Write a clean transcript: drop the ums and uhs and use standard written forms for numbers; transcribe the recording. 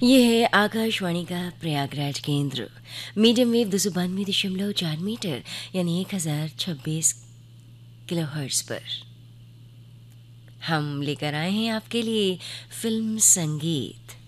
ये है आकाशवाणी का प्रयागराज केंद्र। मीडियम वेव 292.4 मीटर यानी 1026 किलोहर्ट्ज़ पर हम लेकर आए हैं आपके लिए फिल्म संगीत।